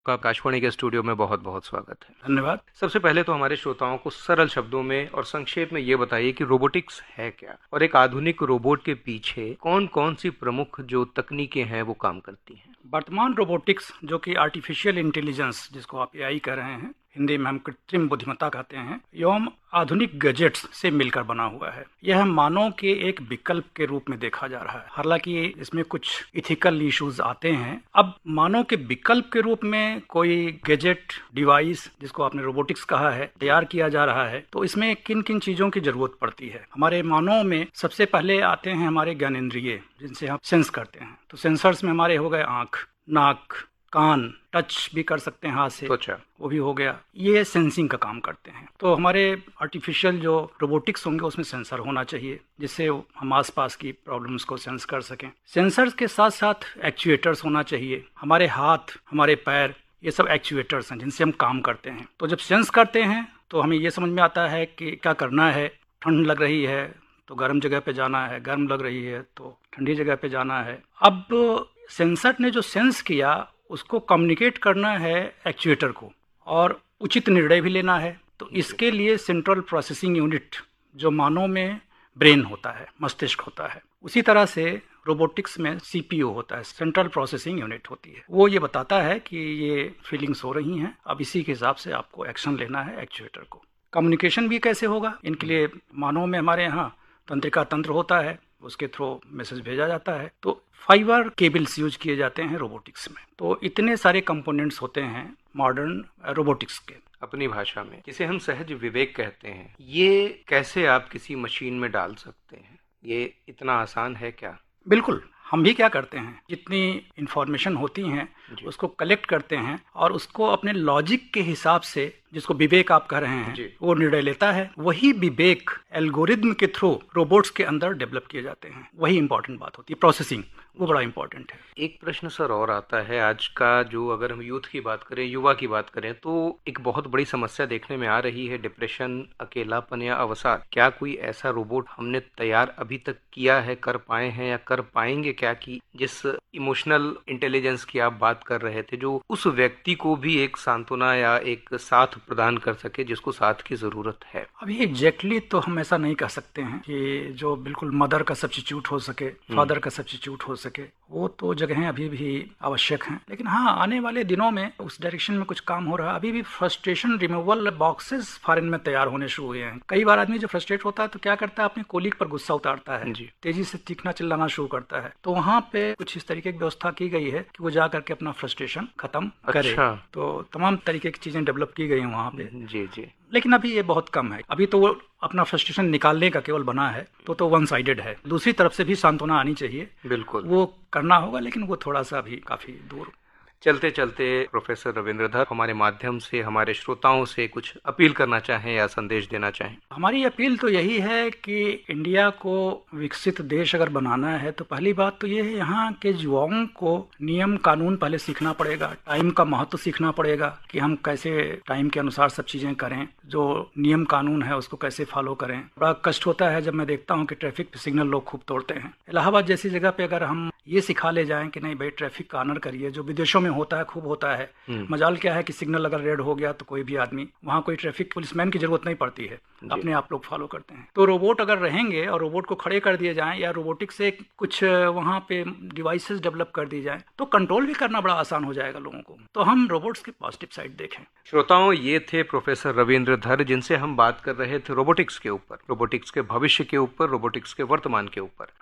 का आकाशवाणी के स्टूडियो में बहुत बहुत स्वागत है। धन्यवाद। सबसे पहले तो हमारे श्रोताओं को सरल शब्दों में और संक्षेप में ये बताइए कि रोबोटिक्स है क्या, और एक आधुनिक रोबोट के पीछे कौन कौन सी प्रमुख जो तकनीकें हैं वो काम करती हैं। वर्तमान रोबोटिक्स जो कि आर्टिफिशियल इंटेलिजेंस, जिसको आप एआई कह रहे हैं, हिंदी में हम कृत्रिम बुद्धिमत्ता कहते हैं, एवं आधुनिक गैजेट्स से मिलकर बना हुआ है। यह मानव के एक विकल्प के रूप में देखा जा रहा है। हालांकि इसमें कुछ इथिकल इश्यूज आते हैं। अब मानव के विकल्प के रूप में कोई गैजेट डिवाइस, जिसको आपने रोबोटिक्स कहा है, तैयार किया जा रहा है, तो इसमें किन किन चीजों की जरूरत पड़ती है। हमारे मानव में सबसे पहले आते हैं हमारे ज्ञानेंद्रिय, जिनसे हम सेंस करते हैं। तो सेंसर्स में हमारे हो गए आंख, नाक, कान, टच भी कर सकते हैं हाथ से, अच्छा, वो भी हो गया। ये सेंसिंग का काम करते हैं। तो हमारे आर्टिफिशियल जो रोबोटिक्स होंगे उसमें सेंसर होना चाहिए, जिससे हम आसपास की प्रॉब्लम्स को सेंस कर सकें। सेंसर्स के साथ साथ एक्चुएटर्स होना चाहिए। हमारे हाथ, हमारे पैर, ये सब एक्चुएटर्स हैं जिनसे हम काम करते हैं। तो जब सेंस करते हैं तो हमें ये समझ में आता है कि क्या करना है। ठंड लग रही है तो गर्म जगह पे जाना है, गर्म लग रही है तो ठंडी जगह पे जाना है। अब सेंसर ने जो सेंस किया उसको कम्युनिकेट करना है एक्चुएटर को, और उचित निर्णय भी लेना है। तो इसके लिए सेंट्रल प्रोसेसिंग यूनिट, जो मानव में ब्रेन होता है, मस्तिष्क होता है, उसी तरह से रोबोटिक्स में सीपीयू होता है, सेंट्रल प्रोसेसिंग यूनिट होती है। वो ये बताता है कि ये फीलिंग्स हो रही हैं, अब इसी के हिसाब से आपको एक्शन लेना है एक्चुएटर को। कम्युनिकेशन भी कैसे होगा, इनके लिए मानव में हमारे यहाँ तंत्रिका तंत्र होता है, उसके थ्रू मैसेज भेजा जाता है। तो फाइबर केबल्स यूज किए जाते हैं रोबोटिक्स में। तो इतने सारे कंपोनेंट्स होते हैं मॉडर्न रोबोटिक्स के। अपनी भाषा में जिसे हम सहज विवेक कहते हैं, ये कैसे आप किसी मशीन में डाल सकते हैं? ये इतना आसान है क्या? बिल्कुल। हम भी क्या करते हैं, जितनी इंफॉर्मेशन होती हैं उसको कलेक्ट करते हैं और उसको अपने लॉजिक के हिसाब से, जिसको विवेक आप कह रहे हैं, वो निर्णय लेता है। वही विवेक एल्गोरिदम के थ्रू रोबोट्स के अंदर डेवलप किए जाते हैं। वही इंपॉर्टेंट बात होती है, प्रोसेसिंग, वो बड़ा इंपॉर्टेंट है। एक प्रश्न सर और आता है, आज का जो, अगर हम यूथ की बात करें, युवा की बात करें, तो एक बहुत बड़ी समस्या देखने में आ रही है, डिप्रेशन, अकेलापन या अवसाद। क्या कोई ऐसा रोबोट हमने तैयार अभी तक किया है, कर पाए हैं या कर पाएंगे क्या, कि जिस इमोशनल इंटेलिजेंस की आप बात कर रहे थे, जो उस व्यक्ति को भी एक सांत्वना या एक साथ प्रदान कर सके जिसको साथ की जरूरत है? अभी एग्जैक्टली तो हम ऐसा नहीं कह सकते हैं कि जो बिल्कुल मदर का सब्स्टिट्यूट हो सके, फादर का सब्स्टिट्यूट हो सके। वो तो जगहें अभी भी आवश्यक हैं, लेकिन हाँ, आने वाले दिनों में उस डायरेक्शन में कुछ काम हो रहा है। अभी भी फ्रस्ट्रेशन रिमूवल बॉक्सेस फॉरेन में तैयार होने शुरू हुए हैं। कई बार आदमी जब फ्रस्ट्रेट होता है तो क्या करता है, अपने कोलीग पर गुस्सा उतारता है, तेजी से चीखना चिल्लाना शुरू करता है। तो वहाँ पे कुछ इस तरीके की व्यवस्था की गई है कि वो जा करके अपना फ्रस्ट्रेशन खत्म करे। तो तमाम तरीके की चीजें डेवलप की गई हैं वहाँ पे। जी। लेकिन अभी ये बहुत कम है। अभी तो वो अपना फ्रस्ट्रेशन निकालने का केवल बना है, तो वन साइडेड है। दूसरी तरफ से भी सांत्वना आनी चाहिए, बिल्कुल, वो करना होगा, लेकिन वो थोड़ा सा अभी काफी दूर। चलते चलते प्रोफेसर रविंद्रधर, हमारे माध्यम से हमारे श्रोताओं से कुछ अपील करना चाहें या संदेश देना चाहें? हमारी अपील तो यही है कि इंडिया को विकसित देश अगर बनाना है तो पहली बात तो ये है, यहाँ के युवाओं को नियम कानून पहले सीखना पड़ेगा। टाइम का महत्व सीखना पड़ेगा कि हम कैसे टाइम के अनुसार सब चीजें करें, जो नियम कानून है उसको कैसे फॉलो करें। बड़ा कष्ट होता है जब मैं देखता हूँ कि ट्रैफिक सिग्नल लोग खूब तोड़ते हैं। इलाहाबाद जैसी जगह पे अगर हम ये सिखा ले जाएं कि नहीं भाई, ट्रैफिक का ऑनर करिए, जो विदेशों में होता है, खूब होता है। मजाल क्या है कि सिग्नल अगर रेड हो गया तो कोई भी आदमी, वहाँ कोई ट्रैफिक पुलिसमैन की जरूरत नहीं पड़ती है, अपने आप लोग फॉलो करते हैं। तो रोबोट अगर रहेंगे और रोबोट को खड़े कर दिए जाएं, या रोबोटिक से कुछ वहाँ पे डिवाइसेस डेवलप कर दी जाए, तो कंट्रोल भी करना बड़ा आसान हो जाएगा लोगों को। तो हम रोबोट्स की पॉजिटिव साइड देखें। श्रोताओं, ये थे प्रोफेसर रविंद्रधर, जिनसे हम बात कर रहे थे रोबोटिक्स के ऊपर, रोबोटिक्स के भविष्य के ऊपर, रोबोटिक्स के वर्तमान के ऊपर।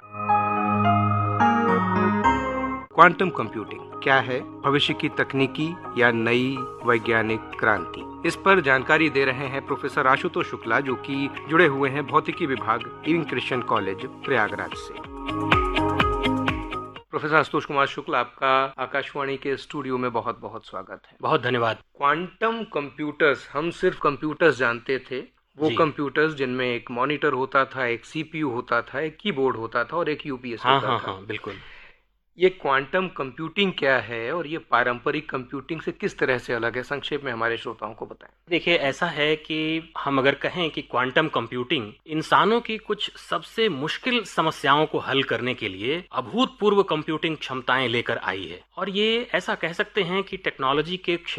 क्वांटम कंप्यूटिंग क्या है, भविष्य की तकनीकी या नई वैज्ञानिक क्रांति, इस पर जानकारी दे रहे हैं प्रोफेसर आशुतोष शुक्ला, जो कि जुड़े हुए हैं भौतिकी विभाग, इविंग क्रिश्चियन कॉलेज, प्रयागराज से। प्रोफेसर आशुतोष कुमार शुक्ला, आपका आकाशवाणी के स्टूडियो में बहुत बहुत स्वागत है। बहुत धन्यवाद। क्वांटम कंप्यूटर्स, हम सिर्फ कंप्यूटर्स जानते थे, वो कंप्यूटर्स जिनमें एक मॉनिटर होता था, एक सीपीयू होता था, एक कीबोर्ड होता था और एक यूपीएस होता था। हाँ, बिल्कुल। ये क्वांटम कंप्यूटिंग क्या है और ये पारंपरिक कंप्यूटिंग से किस तरह से अलग है, संक्षेप में हमारे श्रोताओं को बताएं। देखिए, ऐसा है कि हम अगर कहें कि क्वांटम कंप्यूटिंग इंसानों की कुछ सबसे मुश्किल समस्याओं को हल करने के लिए अभूतपूर्व कंप्यूटिंग क्षमताएं लेकर आई है, और ये ऐसा कह सकते हैं कि टेक्नोलॉजी के